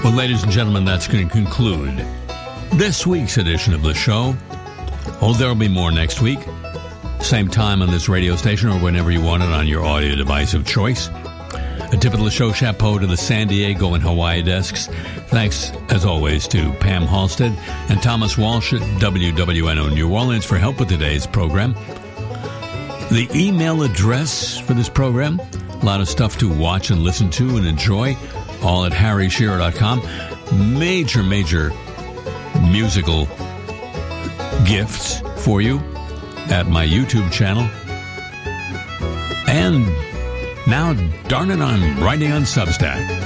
Well, ladies and gentlemen, that's going to conclude this week's edition of the show. Oh, there'll be more next week. Same time on this radio station or whenever you want it on your audio device of choice. A tip of the show chapeau to the San Diego and Hawaii desks. Thanks, as always, to Pam Halstead and Thomas Walsh at WWNO New Orleans for help with today's program. The email address for this program, a lot of stuff to watch and listen to and enjoy, all at harryshearer.com. Major musical gifts for you at my YouTube channel. And now, darn it, I'm writing on Substack.